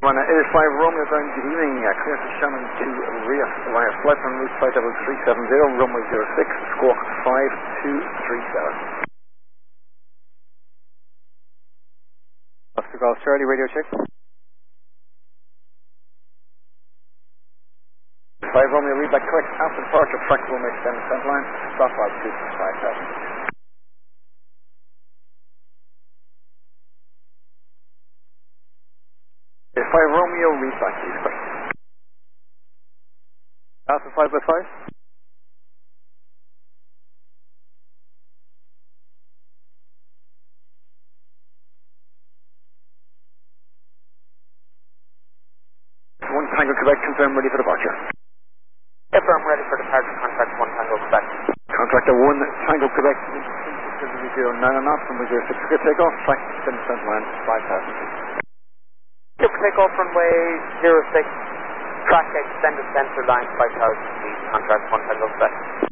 It is 5 Romeo down, good evening, clear to Shannon to Rias, via flight from route flight level 370, runway 06, squawk 5237. Oscar Golf Charlie, radio check. 5 Romeo, read back correct, after departure, track runway extended center line, stop altitude 5000. 5 Romeo, read back, please, correct. Alpha 5 by 5. One Tango Quebec, confirm ready for departure. Confirm ready for departure, contact 1 Tango Quebec. Contractor 1 Tango Quebec, 09 knots, runway 06, good takeoff, track extended center line 5000. Super takeoff runway 06, track extended center line 5000 feet, contract 1 Tango Quebec.